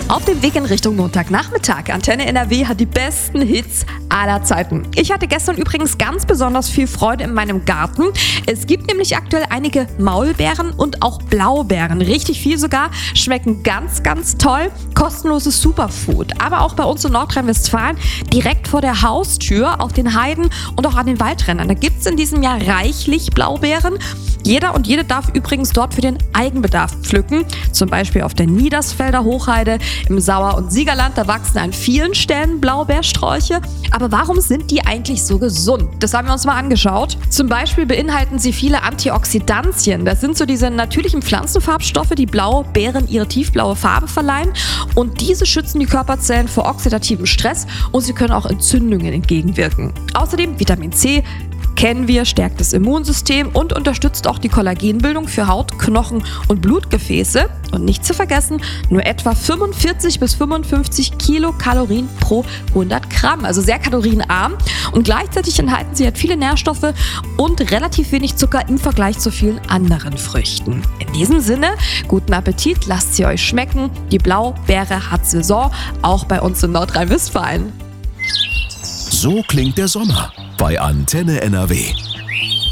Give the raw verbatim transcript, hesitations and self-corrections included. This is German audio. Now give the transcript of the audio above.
Auf dem Weg in Richtung Montagnachmittag. Antenne N R W hat die besten Hits aller Zeiten. Ich hatte gestern übrigens ganz besonders viel Freude in meinem Garten. Es gibt nämlich aktuell einige Maulbeeren und auch Blaubeeren. Richtig viel sogar. Schmecken ganz, ganz toll. Kostenloses Superfood. Aber auch bei uns in Nordrhein-Westfalen direkt vor der Haustür, auf den Heiden und auch an den Waldrändern. Da gibt es in diesem Jahr reichlich Blaubeeren. Jeder und jede darf übrigens dort für den Eigenbedarf pflücken. Zum Beispiel auf der Niedersfelder Hochheide, im Sauer- und Siegerland. Da wachsen an vielen Stellen Blaubeersträuche. Aber warum sind die eigentlich so gesund? Das haben wir uns mal angeschaut. Zum Beispiel beinhalten sie viele Antioxidantien. Das sind so diese natürlichen Pflanzenfarbstoffe, die Blaubeeren ihre tiefblaue Farbe verleihen. Und diese schützen die Körperzellen vor oxidativem Stress und sie können auch Entzündungen entgegenwirken. Außerdem Vitamin C, kennen wir, stärkt das Immunsystem und unterstützt auch die Kollagenbildung für Haut, Knochen und Blutgefäße. Und nicht zu vergessen, nur etwa fünfundvierzig bis fünfundfünfzig Kilokalorien pro hundert Gramm, also sehr kalorienarm. Und gleichzeitig enthalten sie halt viele Nährstoffe und relativ wenig Zucker im Vergleich zu vielen anderen Früchten. In diesem Sinne, guten Appetit, lasst sie euch schmecken. Die Blaubeere hat Saison, auch bei uns in Nordrhein-Westfalen. So klingt der Sommer bei Antenne N R W.